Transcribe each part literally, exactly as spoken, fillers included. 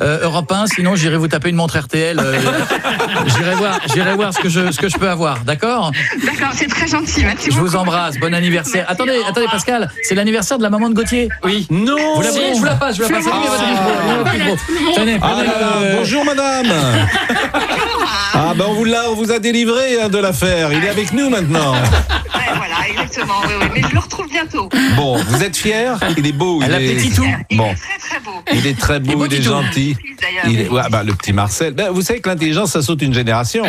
euh, Europe un, sinon j'irai vous taper une montre R T L. Euh, j'irai voir, j'irai voir ce que je, ce que je peux avoir, d'accord ? D'accord, c'est très gentil, merci Je beaucoup. vous embrasse, bon anniversaire. Merci, attendez, au attendez revoir. Pascal, c'est l'anniversaire de la maman de Gauthier. Oui. Non. Vous la voulez ? Je vous la passe, je vous la passe. Allumez votre micro, allumez votre micro. Tenez, Ah, prenez là, le- bonjour madame. Ah ben on vous l'a, on vous a délivré hein, de l'affaire. Il est avec nous maintenant. Ouais, voilà, exactement, oui, oui, mais je le retrouve bientôt. Bon, vous êtes fiers ? Il est beau. Elle il l'appelait est... Titou. Il Bon. est très très beau. Il est très beau, beau, il est Titou. gentil. D'ailleurs, Il est... oui. ouais, bah, le petit Marcel. Ben, vous savez que l'intelligence, ça saute une génération.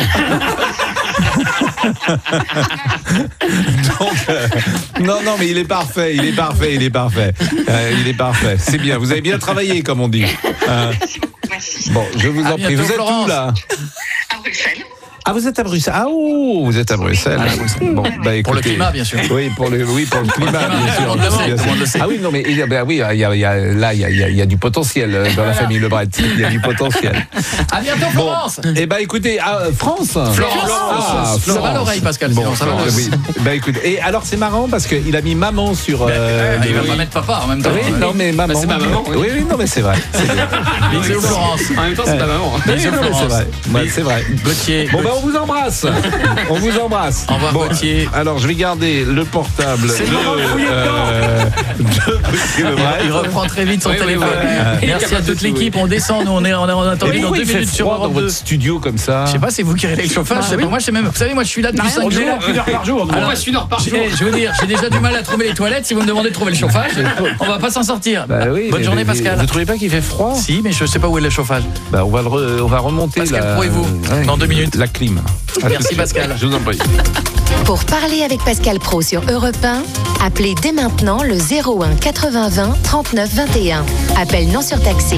Donc, euh, non, non, mais il est parfait, il est parfait, il est parfait. Euh, il est parfait. C'est bien. Vous avez bien travaillé, comme on dit. Euh, Merci beaucoup, merci. bon, je vous À en prie. bientôt, Vous êtes Florence. où là ? À Bruxelles. Ah, vous êtes à Bruxelles. Ah, oh, vous êtes à Bruxelles. Ah, Bruxelles. Bon, bah, écoutez, Pour le climat, bien sûr. Oui, pour le, oui, pour le climat, climat, bien sûr. tout le monde le sait, Bien tout le sûr. monde le sait. Ah oui, non, mais il y a- ben oui, il y a, il y a- là, il y a, il y a- il y a du potentiel euh, dans la famille Lebret. Il y a du potentiel. À bientôt, Bon, Florence. eh ben, écoutez, ah, France. Florence. Ah, Ça va l'oreille, Pascal, Bon, sinon ça va Florence, l'oreille. oui. Ben, écoute, et alors c'est marrant parce qu'il a mis maman sur. euh, Ah, il va le- pas mettre papa en même temps. Oui, non, mais maman. Bah, c'est ma maman, oui. Oui, oui, non, mais c'est vrai. C'est vrai. Bisous, Florence. En même temps, c'est pas maman. Oui, Bisous, non, mais c'est Florence. vrai. Ouais, c'est vrai. Gauthier. Bon, ben, on vous embrasse. On vous embrasse. Au revoir, Gauthier. Alors, je vais garder le portable C'est de, le moment de fouiller euh, de Gauthier Lebret. Il reprend très vite son Oui, oui, téléphone. oui, oui. Euh, Il est Merci à capable de toute tout, l'équipe. On descend, nous, on est, on est en Et attendu dans pourquoi deux il fait minutes sur froid dans Europe deux. votre studio comme ça? Je sais pas, c'est vous qui réglez le chauffage. c'est pas moi, je sais même. Vous savez, moi, je suis là depuis cinq jours. Une heure par jour. Alors, Moi, je suis une heure par jour. J'ai- Je veux dire, j'ai déjà du mal à trouver les toilettes. Si vous me demandez de trouver le chauffage, on va pas s'en sortir. Bah oui, Bonne mais- journée, mais Pascal. Vous trouvez pas qu'il fait froid? Si, mais je sais pas où est le chauffage. Bah, on va le re- on va remonter Pascal la... Pro et vous, dans deux minutes. La clim. À Merci, tout de suite. Pascal. Je vous en prie. Pour parler avec Pascal Pro sur Europe un, appelez dès maintenant le zéro un quatre-vingts vingt trente-neuf vingt et un. Appel non surtaxé.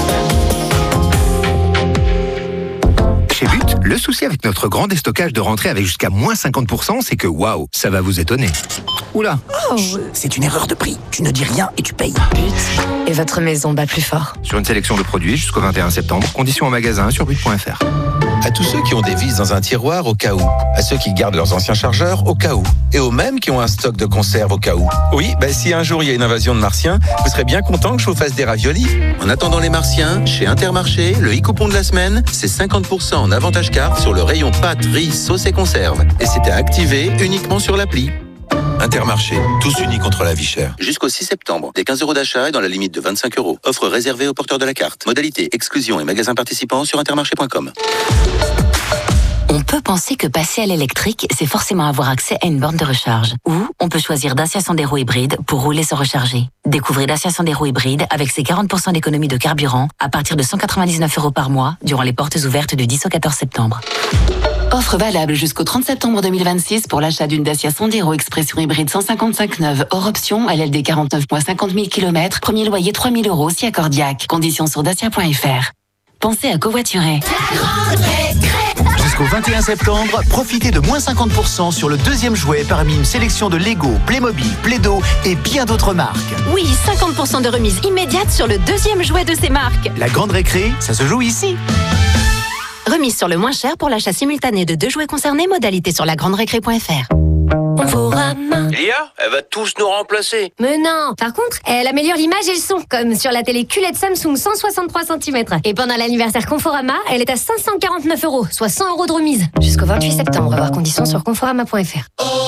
Chez But, le souci avec notre grand déstockage de rentrée avec jusqu'à moins cinquante pour cent, c'est que waouh, ça va vous étonner. Oula, C'est une erreur de prix. Tu ne dis rien et tu payes. Et votre maison bat plus fort. sur une sélection de produits jusqu'au vingt et un septembre, conditions en magasin sur but point f r. À tous ceux qui ont des vis dans un tiroir au cas où. À ceux qui gardent leurs anciens chargeurs au cas où. Et aux mêmes qui ont un stock de conserve au cas où. Oui, bah si un jour il y a une invasion de martiens, vous serez bien content que je vous fasse des raviolis. En attendant les martiens, chez Intermarché, le e-coupon de la semaine, c'est cinquante pour cent en avantage carte sur le rayon pâtes, riz, sauce et conserve. Et c'est à activer uniquement sur l'appli. Intermarché, tous unis contre la vie chère. Jusqu'au six septembre, des quinze euros d'achat et dans la limite de vingt-cinq euros. Offre réservée aux porteurs de la carte. Modalité, exclusion et magasins participants sur intermarché point com. On peut penser que passer à l'électrique, c'est forcément avoir accès à une borne de recharge. Ou on peut choisir Dacia Sandero hybride pour rouler sans recharger. Découvrez Dacia Sandero hybride avec ses quarante pour cent d'économie de carburant à partir de cent quatre-vingt-dix-neuf euros par mois durant les portes ouvertes du dix au quatorze septembre. Offre valable jusqu'au trente septembre deux mille vingt-six pour l'achat d'une Dacia Sandero Expression hybride cent cinquante-cinq neuve hors option, L L D quarante-neuf mois cinquante mille kilomètres, premier loyer trois mille euros si accordiaque. Conditions sur dacia point f r. Pensez à covoiturer. Jusqu'au vingt et un septembre, profitez de moins cinquante pour cent sur le deuxième jouet parmi une sélection de Lego, Playmobil, Play-Doh et bien d'autres marques. Oui, cinquante pour cent de remise immédiate sur le deuxième jouet de ces marques. La grande récré, ça se joue ici. Remise sur le moins cher pour l'achat simultané de deux jouets concernés, modalité sur la grande récré point f r. Conforama. L'I A, elle va tous nous remplacer. Mais non. Par contre, elle améliore l'image et le son, comme sur la télé Q L E D Samsung cent soixante-trois centimètres. Et pendant l'anniversaire Conforama, elle est à cinq cent quarante-neuf euros, soit cent euros de remise. Jusqu'au vingt-huit septembre, voir conditions sur conforama point f r.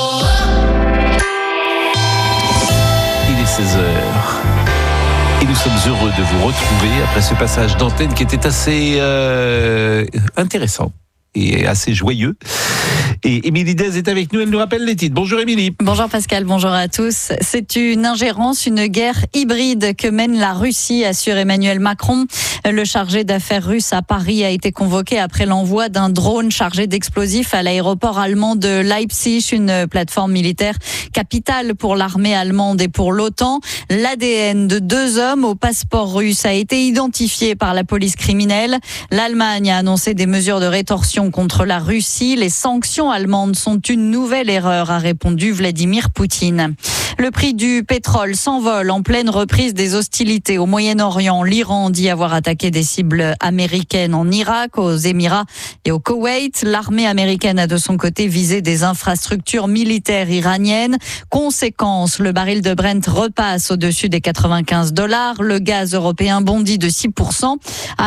Il est seize heures. Et nous sommes heureux de vous retrouver après ce passage d'antenne qui était assez euh, intéressant et assez joyeux. Et Émilie Dez est avec nous, elle nous rappelle les titres. Bonjour Émilie. Bonjour Pascal, bonjour à tous. C'est une ingérence, une guerre hybride que mène la Russie, assure Emmanuel Macron. Le chargé d'affaires russe à Paris a été convoqué après l'envoi d'un drone chargé d'explosifs à l'aéroport allemand de Leipzig, une plateforme militaire capitale pour l'armée allemande et pour l'OTAN. L'A D N de deux hommes au passeport russe a été identifié par la police criminelle. L'Allemagne a annoncé des mesures de rétorsion contre la Russie. Les sanctions allemandes sont une nouvelle erreur, a répondu Vladimir Poutine. Le prix du pétrole s'envole en pleine reprise des hostilités au Moyen-Orient. L'Iran dit avoir attaqué des cibles américaines en Irak, aux Émirats et au Koweït. L'armée américaine a de son côté visé des infrastructures militaires iraniennes. Conséquence, le baril de Brent repasse au-dessus des quatre-vingt-quinze dollars. Le gaz européen bondit de six pour cent.